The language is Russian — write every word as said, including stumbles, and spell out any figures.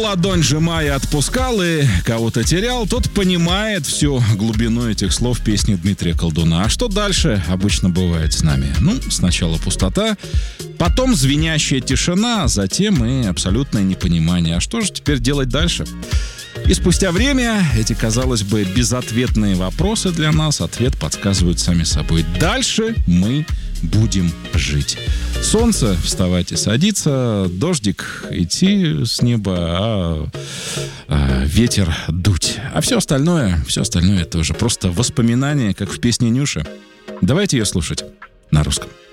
ладонь сжимая отпускал и кого-то терял, тот понимает всю глубину этих слов песни Дмитрия Колдуна. А что дальше обычно бывает с нами? Ну, сначала пустота, потом звенящая тишина, затем и абсолютное непонимание. А что же теперь делать дальше? И спустя время эти, казалось бы, безответные вопросы для нас ответ подсказывают сами собой. Дальше мы будем жить. Солнце вставать и садиться, дождик идти с неба, а, а ветер дуть. А все остальное, все остальное это уже просто воспоминания, как в песне Нюши. Давайте ее слушать на русском.